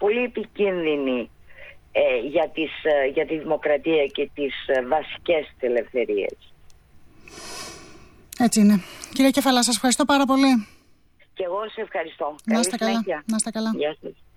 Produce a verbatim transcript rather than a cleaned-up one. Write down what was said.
πολύ επικίνδυνη ε, για, τις, ε, για τη δημοκρατία και τις ε, βασικές ελευθερίες. Έτσι είναι. Κυρία Κεφαλά, σας ευχαριστώ πάρα πολύ. Και εγώ σε ευχαριστώ. Να είστε καλά. Να είστε καλά. Γεια σας.